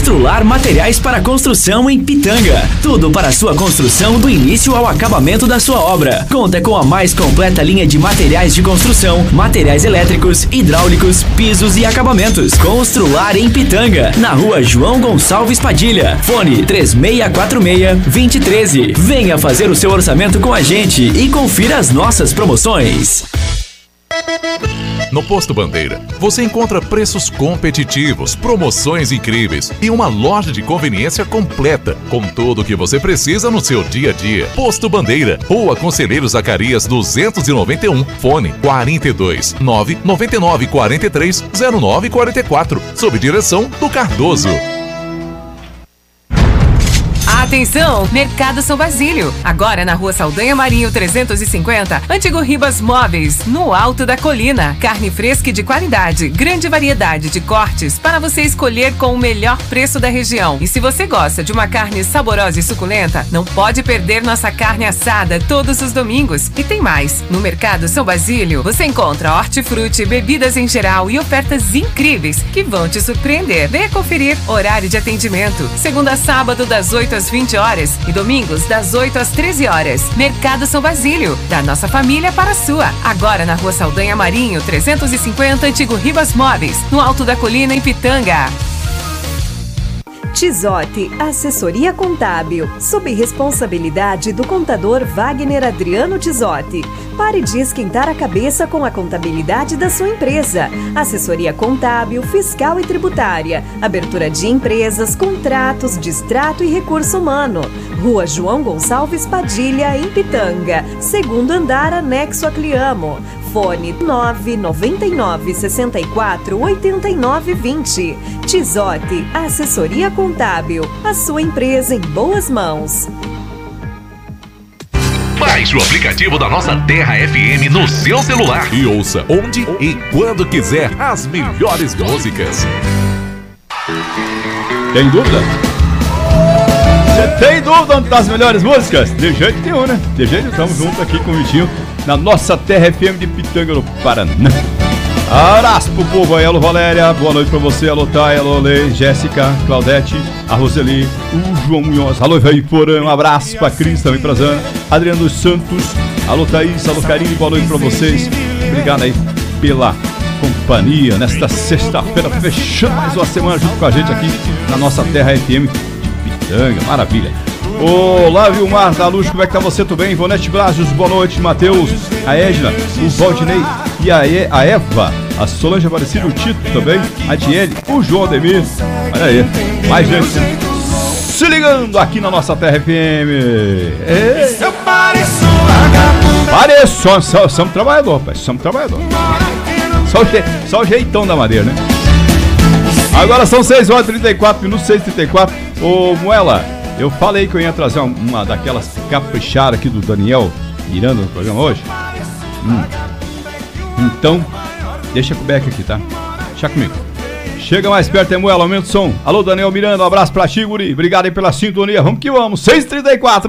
Constrular Materiais para Construção em Pitanga. Tudo para a sua construção do início ao acabamento da sua obra. Conta com a mais completa linha de materiais de construção, materiais elétricos, hidráulicos, pisos e acabamentos. Constrular em Pitanga, na rua João Gonçalves Padilha. Fone 3646-2013. Venha fazer o seu orçamento com a gente e confira as nossas promoções. No Posto Bandeira, você encontra preços competitivos, promoções incríveis e uma loja de conveniência completa, com tudo o que você precisa no seu dia a dia. Posto Bandeira, Rua Conselheiro Zacarias 291, fone 42 999 43 09 44, sob direção do Cardoso. Atenção, Mercado São Basílio. Agora na Rua Saldanha Marinho 350, Antigo Ribas Móveis, no alto da colina. Carne fresca e de qualidade, grande variedade de cortes para você escolher com o melhor preço da região. E se você gosta de uma carne saborosa e suculenta, não pode perder nossa carne assada todos os domingos. E tem mais, no Mercado São Basílio você encontra hortifruti, bebidas em geral e ofertas incríveis que vão te surpreender. Venha conferir horário de atendimento, segunda a sábado das 8 às 20 horas e domingos das 8 às 13 horas. Mercado São Basílio, da nossa família para a sua. Agora na Rua Saldanha Marinho 350, Antigo Ribas Móveis, no alto da colina em Pitanga. Tizotti, assessoria contábil, sob responsabilidade do contador Wagner Adriano Tizotti. Pare de esquentar a cabeça com a contabilidade da sua empresa. Assessoria contábil, fiscal e tributária, abertura de empresas, contratos, distrato e recurso humano. Rua João Gonçalves Padilha, em Pitanga, segundo andar, anexo a Cliamo. Fone 999 64 89 20. Tizotti, assessoria contábil. A sua empresa em boas mãos. Baixe o aplicativo da nossa Terra FM no seu celular e ouça onde e quando quiser as melhores músicas. Tem dúvida? Você tem dúvida onde estão as melhores músicas? De jeito nenhum, né? De jeito estamos juntos aqui com o Vitinho na nossa Terra FM de Pitanga, no Paraná. Abraço pro povo aí, alô Valéria, boa noite pra você, alô Thay, alô Lê, Jéssica, Claudete, a Roseli, o João Munhoz, alô Velho Porã, um abraço pra Cris, também pra Zana, Adriano dos Santos, alô Thaís, alô Karine, boa noite pra vocês, obrigado aí pela companhia nesta sexta-feira, fechando mais uma semana junto com a gente aqui na nossa Terra FM de Pitanga, maravilha. Olá, Vilmar da Luz, como é que tá você? Tudo bem? Ivonete Blasius, boa noite. Matheus, a Edna, o Valdinei e a Eva, a Solange Aparecida, o Tito também, a Diene, o João Ademir. Olha aí, mais gente se ligando aqui na nossa Terra FM. Pareço, somos trabalhador, pai, somos trabalhador. Só o jeitão da madeira, né? Agora são 6h34, 6h34. Ô, Moela, eu falei que eu ia trazer uma daquelas caprichadas aqui do Daniel Miranda no programa hoje. Então, deixa com o Beck aqui, tá? Deixa comigo. Chega mais perto, Moela, aumenta o som. Alô, Daniel Miranda, um abraço pra ti, guri. Obrigado aí pela sintonia. Vamos que vamos. 6h34.